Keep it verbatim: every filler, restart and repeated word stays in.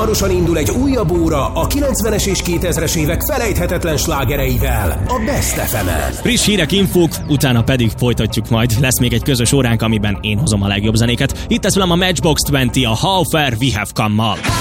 hamarosan indul egy újabb óra a kilencvenes és kétezres évek felejthetetlen slágereivel a Best ef emen. Friss hírek, infók, utána pedig folytatjuk majd. Lesz még egy közös óránk, amiben én hozom a legjobb zenéket. Itt ez velem a Matchbox húsz, a How Far We Have Come-mal.